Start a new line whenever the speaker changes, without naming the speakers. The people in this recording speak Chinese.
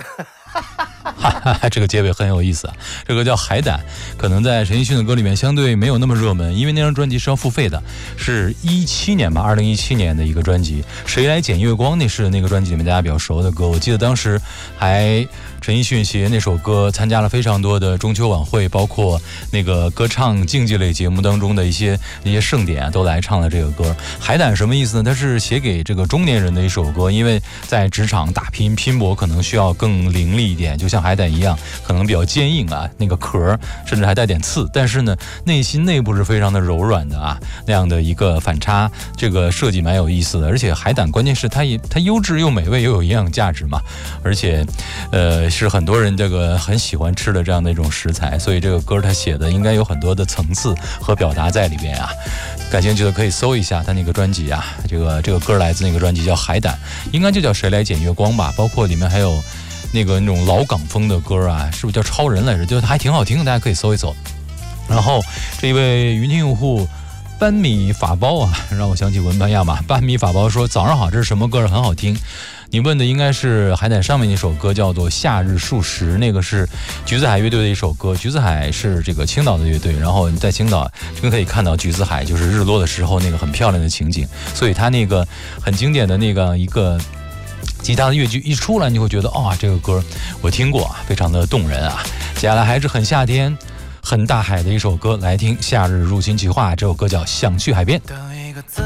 这个结尾很有意思啊。这个叫海胆，可能在陈奕迅的歌里面相对没有那么热门，因为那张专辑是要付费的，是2017年的一个专辑。谁来捡月光，那是那个专辑里面大家比较熟的歌。我记得当时还陈奕迅携那首歌参加了非常多的中秋晚会，包括那个歌唱竞技类节目当中的一些盛典都来唱了这个歌。海胆什么意思呢？它是写给这个中年人的一首歌，因为在职场打拼拼搏可能需要更凌厉一点，就像海胆一样，可能比较坚硬啊，那个壳甚至还带点刺，但是呢内心内部是非常的柔软的啊，那样的一个反差，这个设计蛮有意思的。而且海胆关键是它优质又美味又有营养价值嘛，而且是很多人这个很喜欢吃的这样的一种食材，所以这个歌它写的应该有很多的层次和表达在里边啊。感兴趣的可以搜一下他那个专辑啊，这个歌来自那个专辑叫海胆，应该就叫谁来捡月光吧，包括里面还有那种老港风的歌啊，是不是叫超人来着，就还挺好听的，大家可以搜一搜。然后这一位云听用户班米法包啊，让我想起文班亚马。班米法包说早上好，这是什么歌，很好听。你问的应该是海胆上面那首歌，叫做夏日数十，那个是橘子海乐队的一首歌。橘子海是这个青岛的乐队，然后你在青岛真可以看到橘子海就是日落的时候那个很漂亮的情景，所以他那个很经典的那个一个吉他的乐句一出来，你会觉得这个歌我听过啊，非常的动人啊。接下来还是很夏天很大海的一首歌，来听夏日入侵计划，这首歌叫想去海边。